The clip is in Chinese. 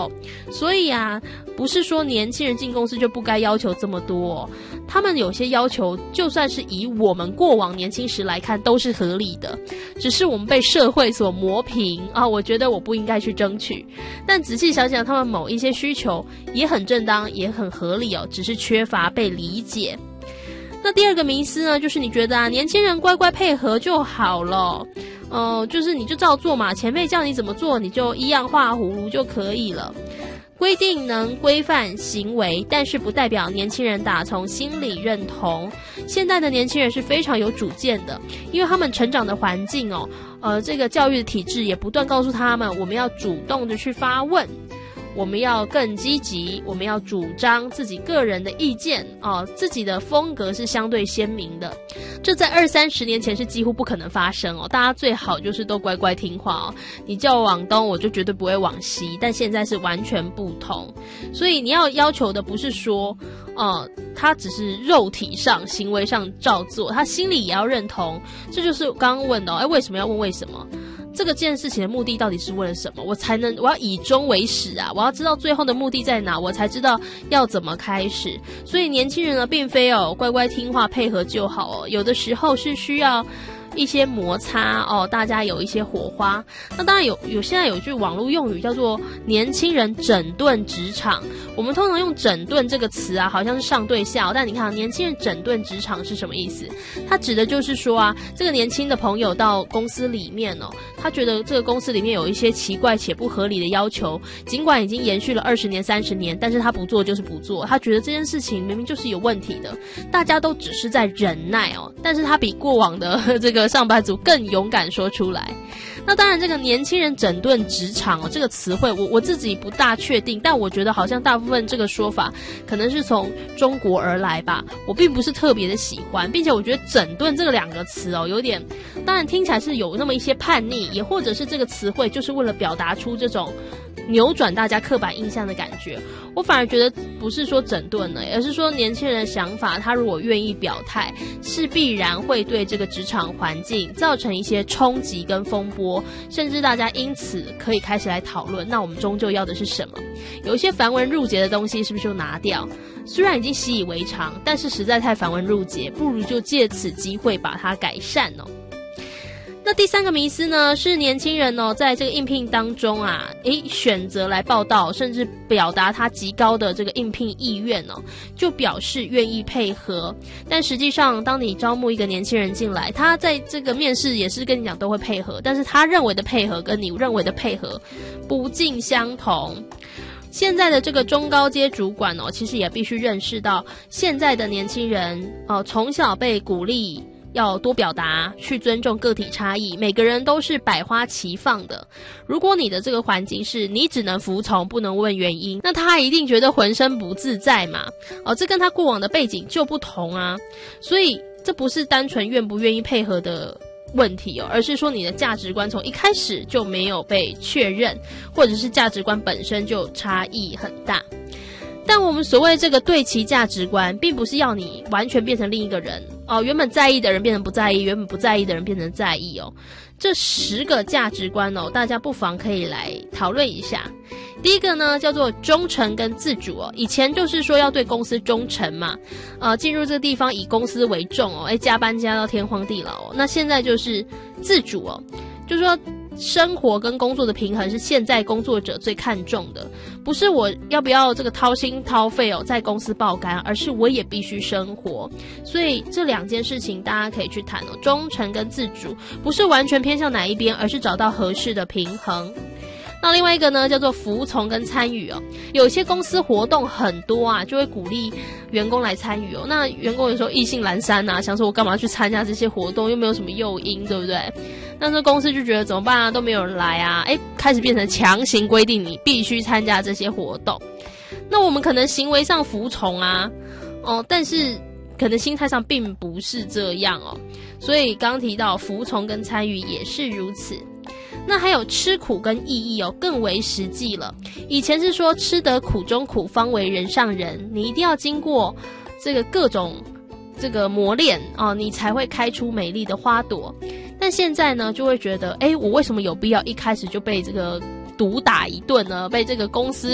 受。所以啊，不是说年轻人进公司就不该要求这么多他们有些要求就算是以我们过往年轻时来看都是合理的，只是我们被社会所磨平我觉得我不应该去争取。但仔细想想，他们某一些需求也很正当也很合理只是缺乏被理解。那第二个迷思呢，就是你觉得年轻人乖乖配合就好了就是你就照做嘛，前辈叫你怎么做你就一样画葫芦就可以了。规定能规范行为，但是不代表年轻人打从心里认同。现在的年轻人是非常有主见的，因为他们成长的环境这个教育的体制也不断告诉他们，我们要主动的去发问，我们要更积极，我们要主张自己个人的意见自己的风格是相对鲜明的。这在20-30年前是几乎不可能发生大家最好就是都乖乖听话你叫我往东我就绝对不会往西，但现在是完全不同。所以你要求的不是说他只是肉体上行为上照做，他心里也要认同。这就是刚刚问的为什么要问为什么，这个件事情的目的到底是为了什么，我要以终为始我要知道最后的目的在哪，我才知道要怎么开始。所以年轻人呢，并非乖乖听话配合就好有的时候是需要一些摩擦大家有一些火花。那当然有现在有句网络用语叫做年轻人整顿职场，我们通常用整顿这个词好像是上对下但你看年轻人整顿职场是什么意思？它指的就是说这个年轻的朋友到公司里面他觉得这个公司里面有一些奇怪且不合理的要求，尽管已经延续了20年30年，但是他不做就是不做，他觉得这件事情明明就是有问题的，大家都只是在忍耐但是他比过往的这个上班族更勇敢说出来。那当然这个年轻人整顿职场这个词汇我自己不大确定，但我觉得好像大部分这个说法可能是从中国而来吧，我并不是特别的喜欢，并且我觉得整顿这个2个词有点，当然听起来是有那么一些叛逆，也或者是这个词汇就是为了表达出这种扭转大家刻板印象的感觉。我反而觉得不是说整顿了，而是说年轻人的想法他如果愿意表态，是必然会对这个职场环境造成一些冲击跟风波，甚至大家因此可以开始来讨论，那我们终究要的是什么？有一些繁文缛节的东西是不是就拿掉？虽然已经习以为常，但是实在太繁文缛节，不如就借此机会把它改善那第3个迷思呢，是年轻人在这个应聘当中选择来报道，甚至表达他极高的这个应聘意愿就表示愿意配合。但实际上当你招募一个年轻人进来，他在这个面试也是跟你讲都会配合，但是他认为的配合跟你认为的配合不尽相同。现在的这个中高阶主管其实也必须认识到，现在的年轻人从小被鼓励要多表达，去尊重个体差异，每个人都是百花齐放的。如果你的这个环境是你只能服从不能问原因，那他一定觉得浑身不自在嘛这跟他过往的背景就不同所以这不是单纯愿不愿意配合的问题而是说你的价值观从一开始就没有被确认，或者是价值观本身就差异很大。但我们所谓这个对齐价值观，并不是要你完全变成另一个人原本在意的人变成不在意，原本不在意的人变成在意这10个价值观大家不妨可以来讨论一下。第一个呢叫做忠诚跟自主以前就是说要对公司忠诚嘛进入这个地方以公司为重加班加到天荒地老那现在就是自主就是说生活跟工作的平衡是现在工作者最看重的，不是我要不要这个掏心掏肺在公司爆肝，而是我也必须生活。所以这2件事情大家可以去谈忠诚跟自主不是完全偏向哪一边，而是找到合适的平衡。那另外一个呢叫做服从跟参与有些公司活动很多就会鼓励员工来参与那员工有时候意兴阑珊想说我干嘛去参加这些活动，又没有什么诱因，对不对？但是公司就觉得怎么办都没有人来开始变成强行规定你必须参加这些活动。那我们可能行为上服从但是可能心态上并不是这样所以刚提到服从跟参与也是如此。那还有吃苦跟意义更为实际了。以前是说吃得苦中苦方为人上人，你一定要经过这个各种这个磨练你才会开出美丽的花朵。但现在呢就会觉得我为什么有必要一开始就被这个毒打一顿呢？被这个公司